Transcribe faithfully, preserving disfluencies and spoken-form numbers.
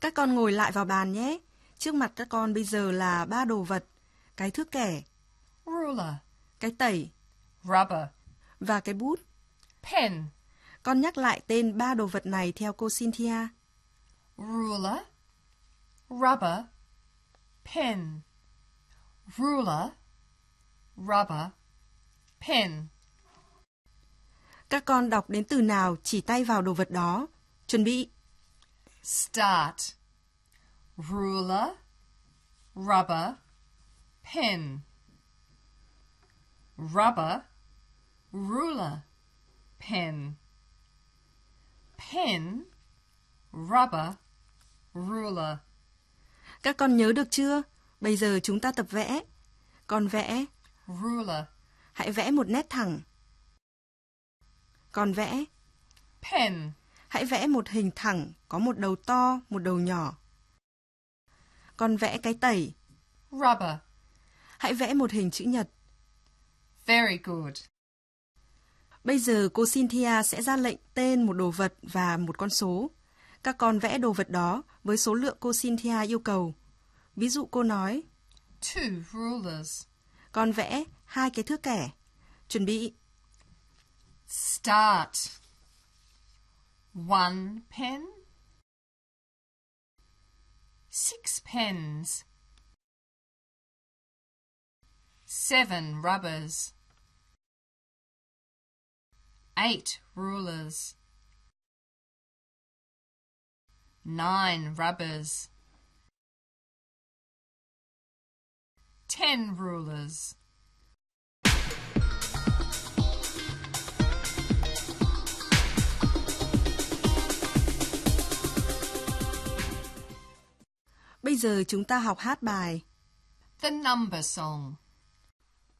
Các con ngồi lại vào bàn nhé. Trước mặt các con bây giờ là ba đồ vật. Cái thước kẻ, ruler, cái tẩy rubber, và cái bút. pen, Con nhắc lại tên ba đồ vật này theo cô Cynthia. ruler, rubber, pen, ruler, rubber, pen. Các con đọc đến từ nào chỉ tay vào đồ vật đó. Chuẩn bị. Start. Ruler, rubber, pen. Rubber, ruler, pen. Pen, rubber, ruler. Các con nhớ được chưa? Bây giờ chúng ta tập vẽ. Con vẽ, Ruler, hãy vẽ một nét thẳng. Con vẽ, pen. hãy vẽ một hình thẳng, có một đầu to, một đầu nhỏ. Con vẽ cái tẩy, Rubber. hãy vẽ một hình chữ nhật. Very good. Bây giờ cô Cynthia sẽ ra lệnh tên một đồ vật và một con số. Các con vẽ đồ vật đó với số lượng cô Cynthia yêu cầu. Ví dụ cô nói, Two rulers. con vẽ hai cái thước kẻ. Chuẩn bị. Start. One pen. Six pens. Seven rubbers. Eight rulers. Nine rubbers. Ten rulers. Bây giờ chúng ta học hát bài The number song.